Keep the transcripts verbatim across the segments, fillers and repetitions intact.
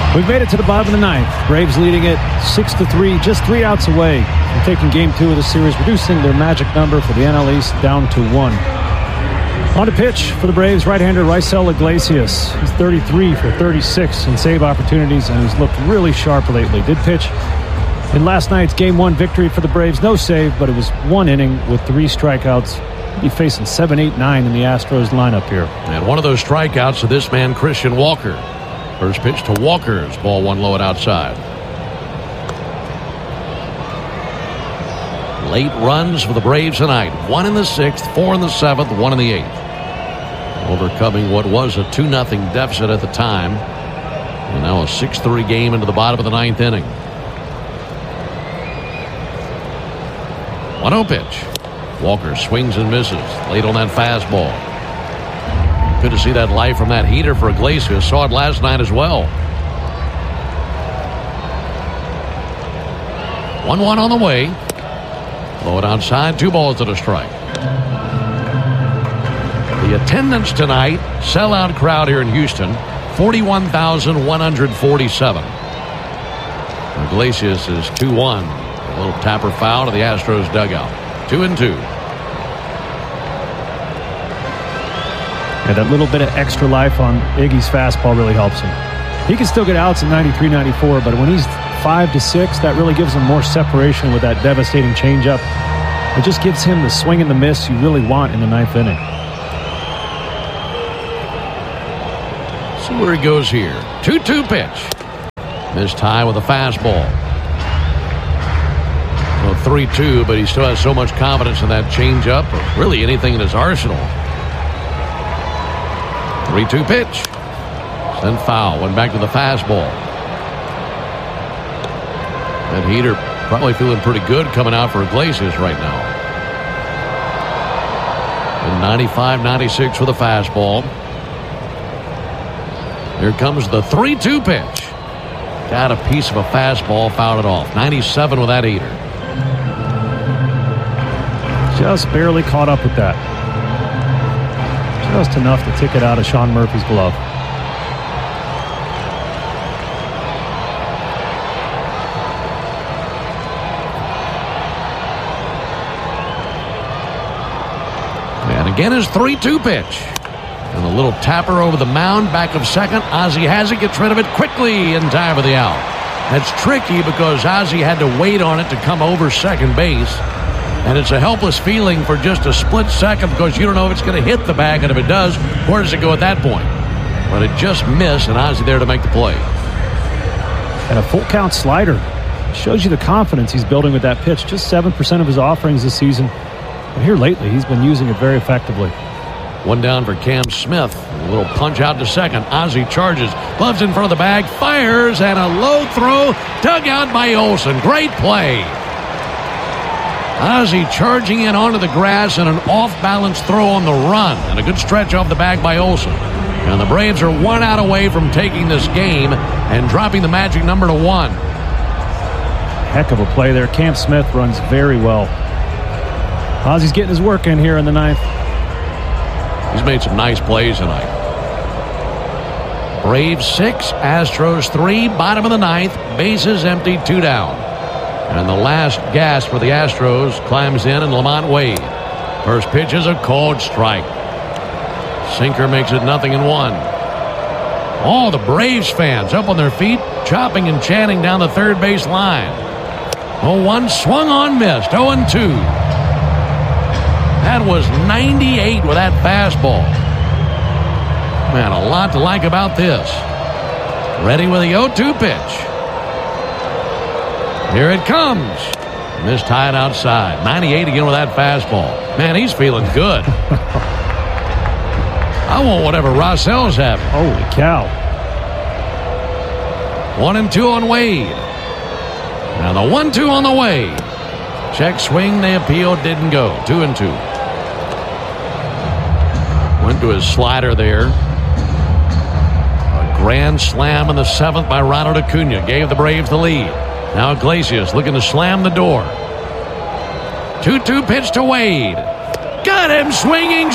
We've made it to the bottom of the ninth. Braves leading it six to three, just three outs away from taking game two of the series, reducing their magic number for the N L East down to one. On to pitch for the Braves, right-hander Raisel Iglesias. He's thirty-three for thirty-six in save opportunities, and he's looked really sharp lately. Did pitch in last night's game one victory for the Braves. No save, but it was one inning with three strikeouts. He'll be facing seven, eight, nine in the Astros lineup here. And one of those strikeouts to this man, Christian Walker. First pitch to Walker's ball one low and outside. Late runs for the Braves tonight. One in the sixth, four in the seventh, one in the eighth. Overcoming what was a two nothing deficit at the time. And now a six three game into the bottom of the ninth inning. one oh pitch. Walker swings and misses. Late on that fastball. Good to see that life from that heater for Iglesias. Saw it last night as well. one one on the way. Blow it outside. Two balls to a strike. The attendance tonight, sellout crowd here in Houston, forty-one thousand one hundred forty-seven. Iglesias is two one. A little tapper foul to the Astros dugout. Two and two. Yeah, that little bit of extra life on Iggy's fastball really helps him. He can still get outs at ninety-three, ninety-four, but when he's five to six, that really gives him more separation with that devastating changeup. It just gives him the swing and the miss you really want in the ninth inning. See where he goes here. two two pitch. Missed high with a fastball. Well, three two, but he still has so much confidence in that changeup, or really anything in his arsenal. three two pitch. Sent foul. Went back to the fastball. That heater probably feeling pretty good coming out for Iglesias right now. And ninety-five ninety-six for the fastball. Here comes the three two pitch. Got a piece of a fastball, fouled it off. ninety-seven with that heater. Just barely caught up with that. Just enough to tick it out of Sean Murphy's glove. And again his three two pitch. And a little tapper over the mound, back of second. Ozzie has it, gets rid of it quickly in time for the out. That's tricky because Ozzie had to wait on it to come over second base. And it's a helpless feeling for just a split second because you don't know if it's going to hit the bag, and if it does, where does it go at that point? But it just missed, and Ozzie there to make the play. And a full count slider. Shows you the confidence he's building with that pitch. Just seven percent of his offerings this season. But here lately, he's been using it very effectively. One down for Cam Smith. A little punch out to second. Ozzie charges. Gloves in front of the bag. Fires. And a low throw. Dug out by Olson. Great play. Ozzie charging in onto the grass and an off-balance throw on the run. And a good stretch off the bag by Olson. And the Braves are one out away from taking this game and dropping the magic number to one. Heck of a play there. Cam Smith runs very well. Ozzie's getting his work in here in the ninth. He's made some nice plays tonight. Braves six, Astros three, bottom of the ninth, bases empty, two down. And the last gasp for the Astros climbs in, and Lamont Wade. First pitch is a called strike. Sinker makes it nothing in one. All the Braves fans up on their feet, chopping and chanting down the third base line. oh one swung on, missed. oh and two. That was ninety-eight with that fastball. Man, a lot to like about this. Ready with the oh two pitch. Here it comes. Missed high and outside. ninety-eight again with that fastball. Man, he's feeling good. I want whatever Raissel's having. Holy cow. One and two on Wade. Now the one two on the way. Check swing, they appealed, didn't go. Two and two. Went to his slider there. A grand slam in the seventh by Ronald Acuna gave the Braves the lead. Now Iglesias looking to slam the door. two two pitch to Wade. Got him swinging,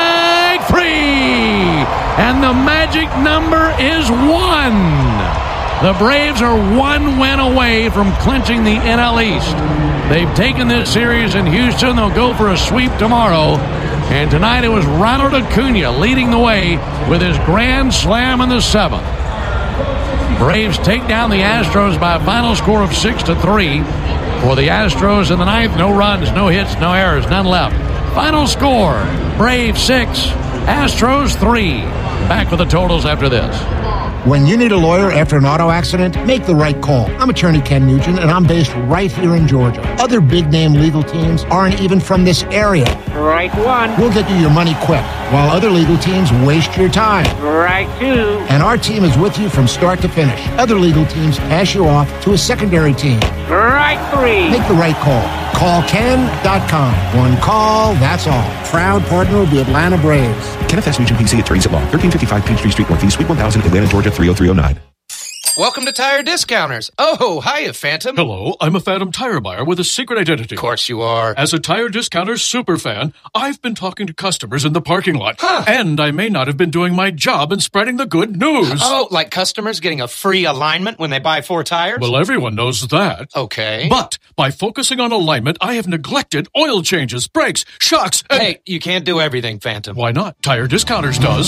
strike three. And the magic number is one. The Braves are one win away from clinching the N L East. They've taken this series in Houston. They'll go for a sweep tomorrow. And tonight it was Ronald Acuna leading the way with his grand slam in the seventh. Braves take down the Astros by a final score of six to three. For the Astros in the ninth, no runs, no hits, no errors, none left. Final score, Braves six, Astros three. Back with the totals after this. When you need a lawyer after an auto accident, make the right call. I'm attorney Ken Nugent, and I'm based right here in Georgia. Other big-name legal teams aren't even from this area. Right one. We'll get you your money quick, while other legal teams waste your time. Right two. And our team is with you from start to finish. Other legal teams pass you off to a secondary team. Right three. Make the right call. Call Ken dot com. One call, that's all. Proud partner of the Atlanta Braves. Kenneth S. Nugent, P C, attorneys at law, thirteen fifty-five Peachtree Street Northeast, Suite one thousand, Atlanta, Georgia, three oh three oh nine. Welcome to Tire Discounters. Oh, hiya, Phantom. Hello, I'm a Phantom tire buyer with a secret identity. Of course you are. As a Tire Discounters superfan, I've been talking to customers in the parking lot. Huh. And I may not have been doing my job in spreading the good news. Oh, like customers getting a free alignment when they buy four tires? Well, everyone knows that. Okay. But by focusing on alignment, I have neglected oil changes, brakes, shocks, and... Hey, you can't do everything, Phantom. Why not? Tire Discounters does.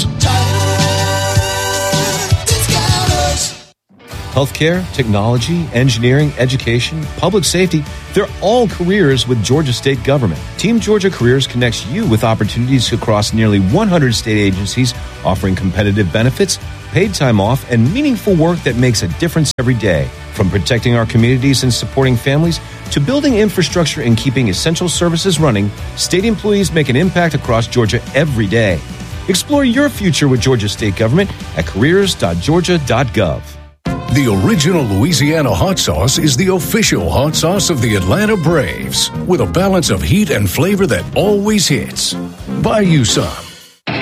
Healthcare, technology, engineering, education, public safety, they're all careers with Georgia State Government. Team Georgia Careers connects you with opportunities across nearly one hundred state agencies, offering competitive benefits, paid time off, and meaningful work that makes a difference every day. From protecting our communities and supporting families to building infrastructure and keeping essential services running, state employees make an impact across Georgia every day. Explore your future with Georgia State Government at careers dot georgia dot gov. The original Louisiana hot sauce is the official hot sauce of the Atlanta Braves, with a balance of heat and flavor that always hits. Buy you some